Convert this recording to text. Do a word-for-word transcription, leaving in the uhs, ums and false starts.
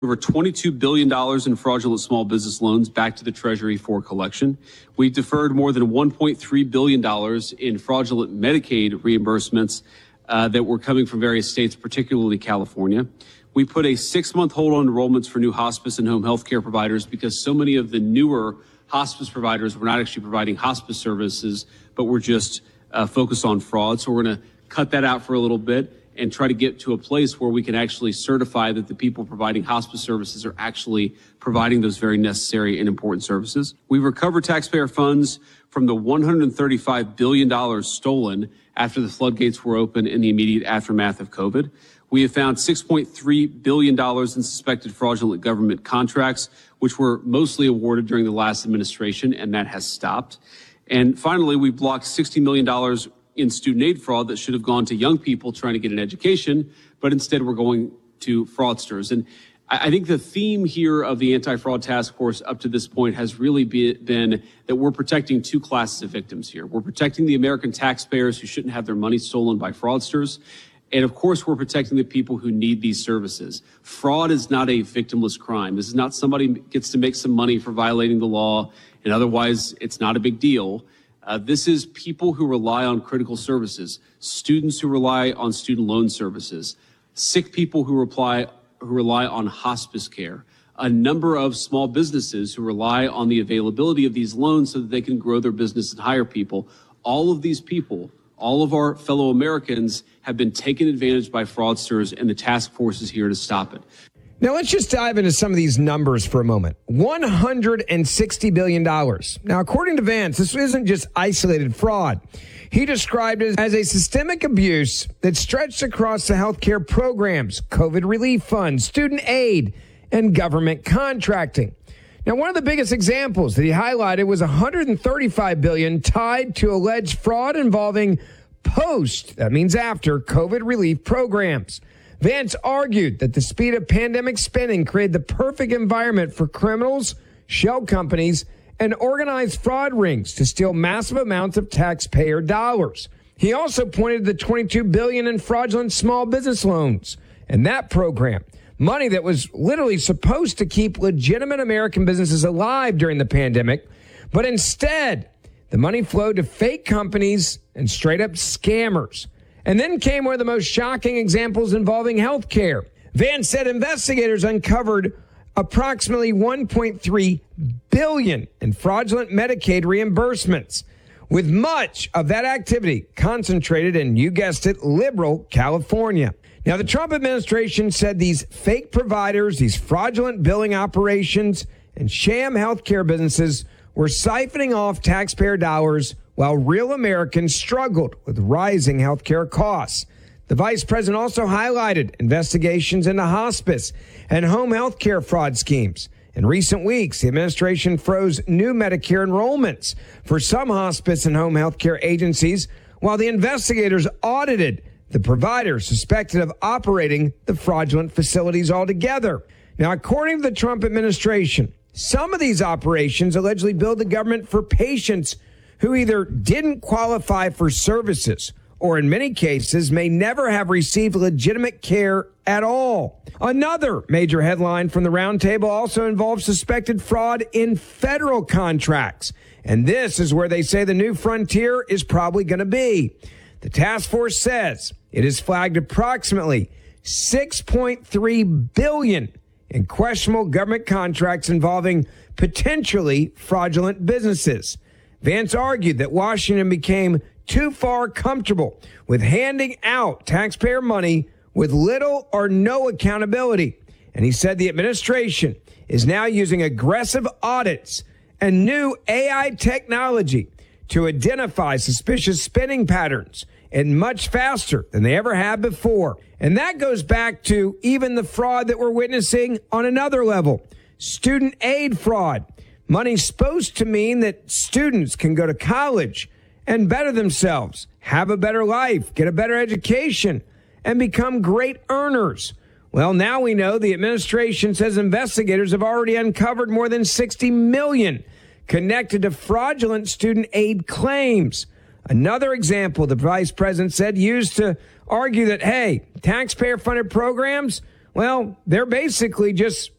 over twenty-two billion dollars in fraudulent small business loans back to the Treasury for collection. We deferred more than one point three billion dollars in fraudulent Medicaid reimbursements uh, that were coming from various states, particularly California. We put a six-month hold on enrollments for new hospice and home health care providers because so many of the newer hospice providers were not actually providing hospice services, but were just uh, focused on fraud. So we're going to cut that out for a little bit and try to get to a place where we can actually certify that the people providing hospice services are actually providing those very necessary and important services. We've recovered taxpayer funds from the one hundred thirty-five billion dollars stolen after the floodgates were open in the immediate aftermath of COVID. We have found six point three billion dollars in suspected fraudulent government contracts, which were mostly awarded during the last administration, and that has stopped. And finally, we blocked sixty million dollars in student aid fraud that should have gone to young people trying to get an education, but instead we're going to fraudsters. And I think the theme here of the Anti-Fraud Task Force up to this point has really be, been that we're protecting two classes of victims here. We're protecting the American taxpayers who shouldn't have their money stolen by fraudsters. And of course, we're protecting the people who need these services. Fraud is not a victimless crime. This is not somebody gets to make some money for violating the law, and otherwise it's not a big deal. Uh, this is people who rely on critical services, students who rely on student loan services, sick people who rely, who rely on hospice care, a number of small businesses who rely on the availability of these loans so that they can grow their business and hire people. All of these people, all of our fellow Americans have been taken advantage by fraudsters, and the task force is here to stop it. Now, let's just dive into some of these numbers for a moment. one hundred sixty billion dollars. Now, according to Vance, this isn't just isolated fraud. He described it as a systemic abuse that stretched across the healthcare programs, COVID relief funds, student aid, and government contracting. Now, one of the biggest examples that he highlighted was one hundred thirty-five billion dollars tied to alleged fraud involving post, that means after, COVID relief programs. Vance argued that the speed of pandemic spending created the perfect environment for criminals, shell companies, and organized fraud rings to steal massive amounts of taxpayer dollars. He also pointed to the twenty-two billion dollars in fraudulent small business loans and that program, money that was literally supposed to keep legitimate American businesses alive during the pandemic, but instead, the money flowed to fake companies and straight-up scammers. And then came one of the most shocking examples involving health care. Vance said investigators uncovered approximately one point three billion dollars in fraudulent Medicaid reimbursements, with much of that activity concentrated in, you guessed it, liberal California. Now, the Trump administration said these fake providers, these fraudulent billing operations, and sham healthcare businesses were siphoning off taxpayer dollars while real Americans struggled with rising healthcare costs. The vice president also highlighted investigations into hospice and home health care fraud schemes. In recent weeks, the administration froze new Medicare enrollments for some hospice and home health care agencies, while the investigators audited the providers suspected of operating the fraudulent facilities altogether. Now, according to the Trump administration, some of these operations allegedly billed the government for patients who either didn't qualify for services or in many cases may never have received legitimate care at all. Another major headline from the roundtable also involves suspected fraud in federal contracts. And this is where they say the new frontier is probably going to be. The task force says it has flagged approximately six point three billion dollars in questionable government contracts involving potentially fraudulent businesses. Vance argued that Washington became too far comfortable with handing out taxpayer money with little or no accountability. And he said the administration is now using aggressive audits and new A I technology to identify suspicious spending patterns, and much faster than they ever have before. And that goes back to even the fraud that we're witnessing on another level, student aid fraud. Money's supposed to mean that students can go to college and better themselves, have a better life, get a better education, and become great earners. Well, now we know the administration says investigators have already uncovered more than sixty million dollars connected to fraudulent student aid claims. Another example, the vice president said, used to argue that, hey, taxpayer-funded programs, well, they're basically just